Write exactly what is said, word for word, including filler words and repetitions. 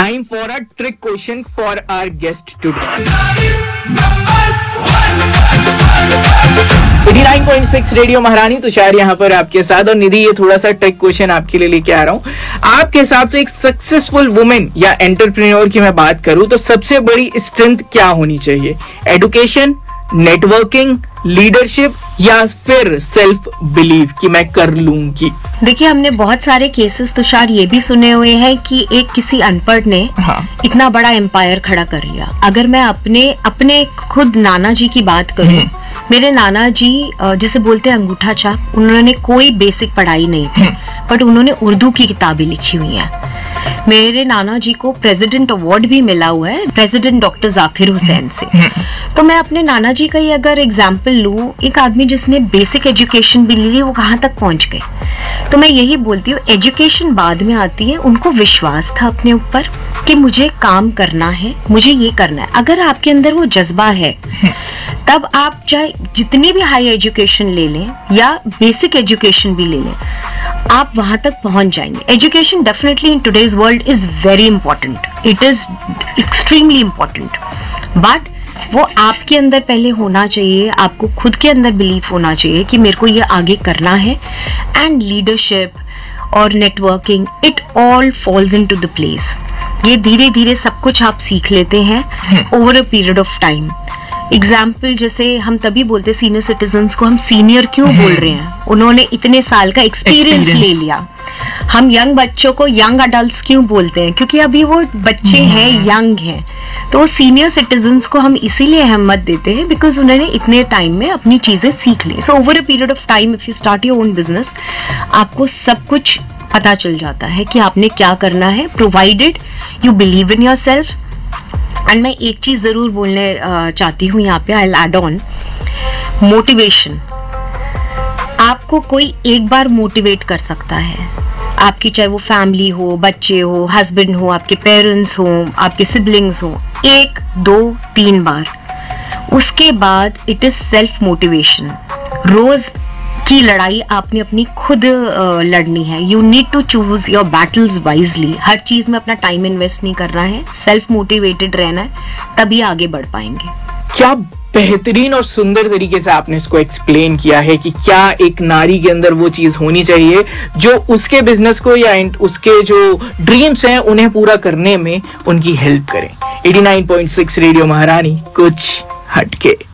Time for a trick question for our guest today. Eighty nine point six radio महारानी, तुषार यहाँ पर आपके साथ। और निधि, ये थोड़ा सा ट्रिक क्वेश्चन आपके लिए लेके आ रहा हूँ। आपके हिसाब से एक सक्सेसफुल वुमेन या एंटरप्रेन्योर की मैं बात करूँ तो सबसे बड़ी स्ट्रेंथ क्या होनी चाहिए? एडुकेशन, नेटवर्किंग, लीडरशिप या फिर सेल्फ बिलीव कि मैं कर लूंगी? देखिए, हमने बहुत सारे केसेस तुषार ये भी सुने हुए हैं कि एक किसी अनपढ़ ने हाँ। इतना बड़ा एम्पायर खड़ा कर लिया। अगर मैं अपने अपने खुद नाना जी की बात करूं, मेरे नाना जी जैसे बोलते हैं अंगूठा छाप, उन्होंने कोई बेसिक पढ़ाई नहीं थी, बट उन्होंने उर्दू की किताबें लिखी हुई हैं। मेरे नाना जी को प्रेसिडेंट अवार्ड भी मिला हुआ है, प्रेसिडेंट डॉक्टर जाकिर हुसैन से। तो मैं अपने नाना जी का ही अगर एग्जाम्पल लूं, एक आदमी जिसने बेसिक एजुकेशन भी ली, वो कहाँ तक पहुंच गए। तो मैं यही बोलती हूँ, एजुकेशन बाद में आती है। उनको विश्वास था अपने ऊपर कि मुझे काम करना है, मुझे ये करना है। अगर आपके अंदर वो जज्बा है, तब आप चाहे जितनी भी हाई एजुकेशन ले लें या बेसिक एजुकेशन भी ले लें, आप वहां तक पहुंच जाएंगे। Education definitely in today's world is very important, it is extremely important, but वो आपके अंदर पहले होना चाहिए। आपको खुद के अंदर बिलीफ होना चाहिए कि मेरे को ये आगे करना है। एंड लीडरशिप और networking, it all falls into the place. ये धीरे धीरे सब कुछ आप सीख लेते हैं over a period of time. Example, जैसे हम तभी बोलते सीनियर सिटीजन्स को हम सीनियर क्यों बोल रहे हैं? उन्होंने इतने साल का एक्सपीरियंस ले लिया। हम यंग बच्चों को यंग अडल्ट्स क्यों बोलते हैं? क्योंकि अभी वो बच्चे हैं, यंग हैं। तो सीनियर सिटीजन्स को हम इसीलिए अहमियत देते हैं बिकॉज उन्होंने इतने टाइम में अपनी चीजें सीख ली। So over a period of time if you start your own business, आपको सब कुछ पता चल जाता है कि आपने क्या करना है, provided you believe in your self. And मैं एक चीज जरूर बोलने चाहती हूँ यहाँ पे, I will add on motivation. आपको कोई एक बार मोटिवेट कर सकता है, आपकी चाहे वो फैमिली हो, बच्चे हो, हस्बैंड हो, आपके पेरेंट्स हो, आपके सिबलिंग्स हो, एक दो तीन बार। उसके बाद इट इज सेल्फ मोटिवेशन। रोज की लड़ाई आपने अपनी खुद लड़नी है। You need to choose your battles wisely. हर चीज में अपना टाइम इन्वेस्ट नहीं करना है, सेल्फ मोटिवेटेड रहना है, तभी आगे बढ़ पाएंगे। क्या बेहतरीन और सुंदर तरीके से आपने इसको एक्सप्लेन किया है कि क्या एक नारी के अंदर वो चीज होनी चाहिए जो उसके बिजनेस को या उसके जो ड्रीम्स हैं उन्हें पूरा करने में उनकी हेल्प करें। Eighty nine point six radio महारानी, कुछ हटके।